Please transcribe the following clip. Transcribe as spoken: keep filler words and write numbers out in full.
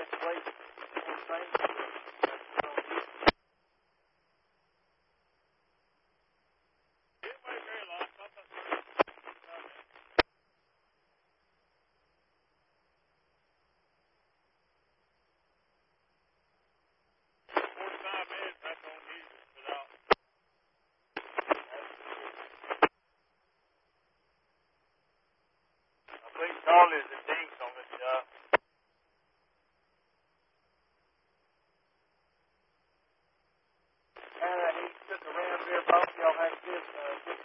place on things. Charlie's the dinks on this job. And uh, he took a round beer boat. Y'all had this, uh, this